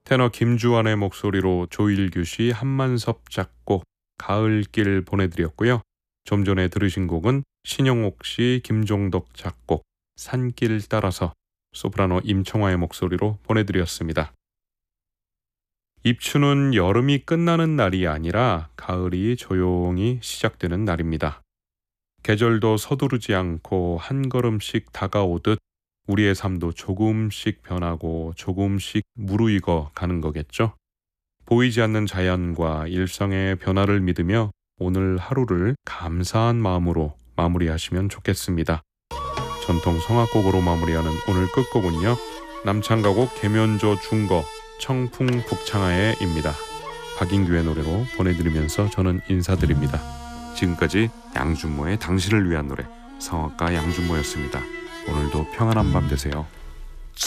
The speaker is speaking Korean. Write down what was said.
테너 김주환의 목소리로 조일규 씨, 한만섭 작곡 가을길 보내드렸고요. 좀 전에 들으신 곡은 신영옥 씨, 김종덕 작곡 산길 따라서 소프라노 임청화의 목소리로 보내드렸습니다. 입추는 여름이 끝나는 날이 아니라 가을이 조용히 시작되는 날입니다. 계절도 서두르지 않고 한 걸음씩 다가오듯 우리의 삶도 조금씩 변하고 조금씩 무르익어 가는 거겠죠. 보이지 않는 자연과 일상의 변화를 믿으며 오늘 하루를 감사한 마음으로 마무리하시면 좋겠습니다. 전통 성악곡으로 마무리하는 오늘 끝곡은요. 남창가곡 계면조 중거 청풍북창하에입니다. 박인규의 노래로 보내드리면서 저는 인사드립니다. 지금까지 양준모의 당신을 위한 노래, 성악가 양준모였습니다. 오늘도 평안한 밤 되세요.